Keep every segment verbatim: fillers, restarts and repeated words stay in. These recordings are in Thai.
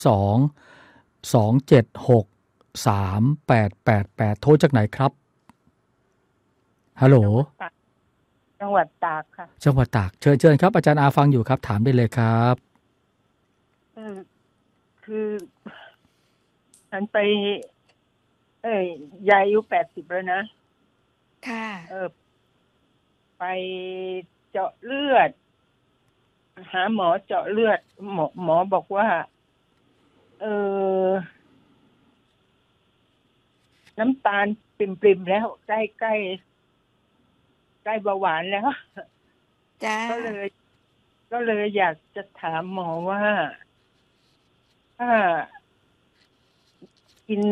สอง สอง เจ็ด หก สาม แปด แปด แปด โทรจากไหนครับฮัลโหลจังหวัดตากค่ะจังหวัดตากเชิญเชิญครับอาจารย์อาฟังอยู่ครับถามได้เลยครับเออคือฉันไป เอ้ยยายอายุแปดสิบแล้วนะค่ะเออไปเจาะเลือดหาหมอเจาะเลือดหมอหมอบอกว่าเออน้ำตาลปริ่มๆแล้วใกล้ใกล้ใกล้เบาหวานแล้วจ้าก็เลย ก็เลยอยากจะถามหมอว่าถ้ากิน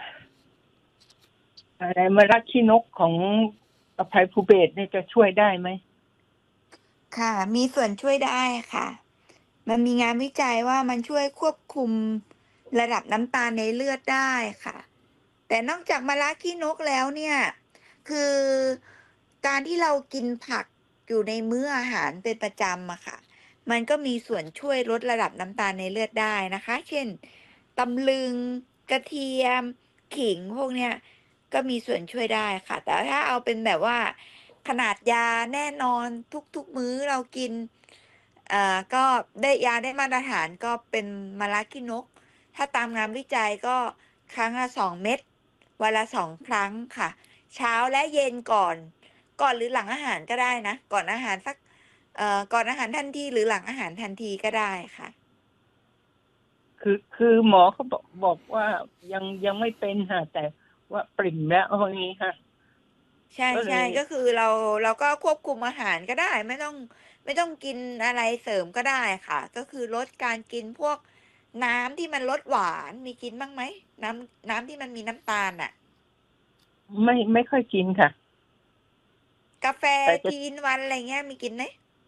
อะไรมะระขี้นกของอภัยภูเบศเนี่ยจะช่วยได้ไหมค่ะมีส่วนช่วยได้ค่ะมันมีงานวิจัยว่ามันช่วยควบคุมระดับน้ำตาลในเลือดได้ค่ะแต่นอกจากมะระขี้นกแล้วเนี่ยคือการที่เรากินผักอยู่ในมื้ออาหารเป็นประจำอะค่ะมันก็มีส่วนช่วยลดระดับน้ำตาลในเลือดได้นะคะเช่นตำลึงกระเทียมขิงพวกเนี้ยก็มีส่วนช่วยได้ค่ะแต่ถ้าเอาเป็นแบบว่าขนาดยาแน่นอนทุกๆมื้อเรากินอ่าก็ได้ยาได้มาตรฐานก็เป็นมะระขี้นกถ้าตามงานวิจัยก็ครั้งละสองเม็ดวันละสองครั้งค่ะเช้าและเย็นก่อนก่อนหรือหลังอาหารก็ได้นะก่อนอาหารสักเอ่อก่อนอาหารทันทีหรือหลังอาหารทันทีก็ได้ค่ะคือคือหมอเขาบอกบอกว่ายังยังไม่เป็นค่ะแต่ว่าปริ่มแล้วเอาอย่างนี้ค่ะใช่ใช่ก็คือเราเราก็ควบคุมอาหารก็ได้ไม่ต้องไม่ต้องกินอะไรเสริมก็ได้ค่ะก็คือลดการกินพวกน้ำที่มันลดหวานมีกินบ้างไหมน้ำน้ำที่มันมีน้ำตาลอ่ะไม่ไม่ค่อยกินค่ะกาแฟทีนวันอะไรเงี้ยมีกินไหม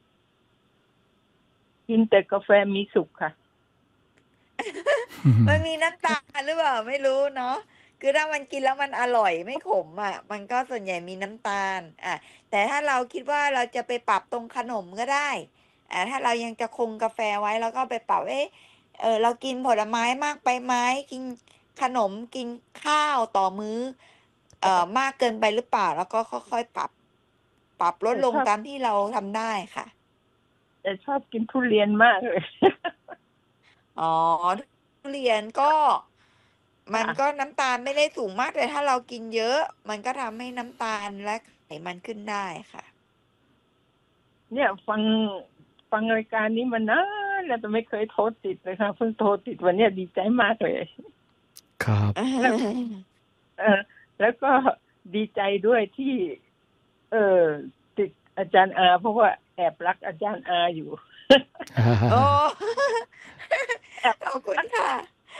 กินแต่กาแฟมีสุกค่ะมันมีน้ำตาลหรือเปล่าไม่รู้เนาะคือถ้ามันกินแล้วมันอร่อยไม่ขมอ่ะมันก็ส่วนใหญ่มีน้ำตาลอ่ะแต่ถ้าเราคิดว่าเราจะไปปรับตรงขนมก็ได้อ่าถ้าเรายังจะคงกาแฟไว้แล้วก็ไปปรับเอ๊ะเออเรากินผลไม้มากไปไหมกินขนมกินข้าวต่อมื้อเอ่อมากเกินไปหรือเปล่าแล้วก็ค่อยๆปรับปรับลดลงตามที่เราทำได้ค่ะแต่ชอบกินทุเรียนมากเลยอ๋อทุเรียนก็มันก็น้ำตาลไม่ได้สูงมากแต่ถ้าเรากินเยอะมันก็ทำให้น้ำตาลและไขมันขึ้นได้ค่ะเนี่ยฟังฟังรายการนี้มานานแล้วแต่ไม่เคยโทรติดเลยค่ะเพิ่งโทรติดวันนี้ดีใจมากเลยครับแล้วเออแล้วก็ดีใจด้วยที่ เออติดอาจารย์อาเพราะว่าแอบรักอาจารย์อาอยู่โอ้ขอบคุณค่ะ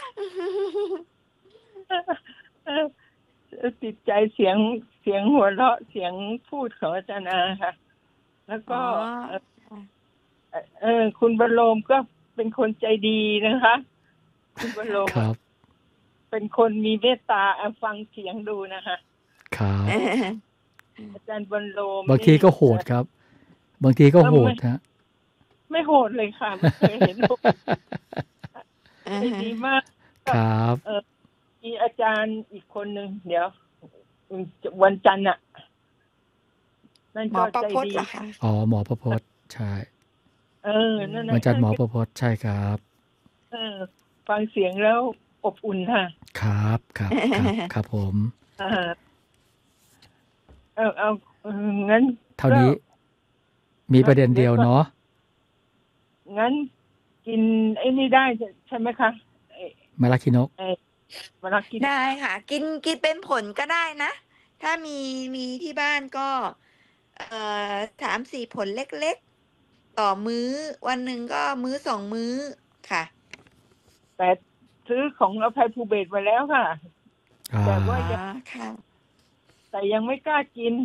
ติดใจเสียงเสียงหัวเราะเสียงพูดของอาจารย์อาค่ะแล้วก็เออคุณบรมก็เป็นคนใจดีนะคะคุณบรมครับเป็นคนมีเมตตาฟังเสียงดูนะคะครับอาจารย์บรมบางทีก็โหดครับบางทีก็โหดฮะไม่โหดเลยค่ะไม่เคยเห็นใจดีมากครับเออมีอาจารย์อีกคนหนึ่งเดี๋ยววันจันทร์อ่ะนั่นก็ใจดีอ๋อหมอประพจน์ใช่เออนั่นวันจันทร์หมอประพจน์ใช่ครับเออฟังเสียงแล้วอบอุ่นค่ะครับครับครับครับผมเออเอาเอางั้นเท่านี้มีประเด็นเดียวเนาะงั้นกินไอ้นี่ได้ใช่ไหมคะมะระขี้นกมะระขี้นกได้ค่ะกินกินเป็นผลก็ได้นะถ้ามีมีที่บ้านก็เอ่อสามสี่ผลเล็กๆต่อมื้อวันหนึ่งก็มื้อสองมื้อค่ะแต่ซื้อของอภัยภูเบศมาแล้วค่ะแต่ว่ายังแต่ยังไม่กล้ากิน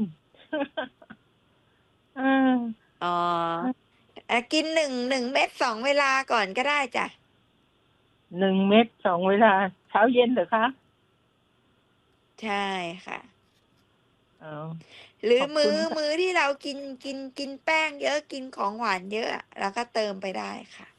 อ๋อกินหนึ่งหนึ่งเม็ดสองเวลาก่อนก็ได้จ้ะหนึ่งเม็ดสองเวลาเช้าเย็นเหรอคะใช่ค่ะอ๋อหรือมื้อมื้อที่เรากินกินกินแป้งเยอะกินของหวานเยอะเราก็เติมไปได้ค่ะ